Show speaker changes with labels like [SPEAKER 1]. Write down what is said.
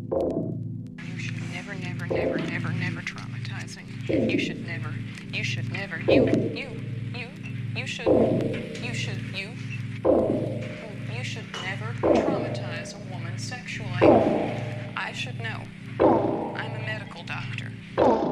[SPEAKER 1] You should never traumatizing. You should never, you should, you should never traumatize a woman sexually. I should know.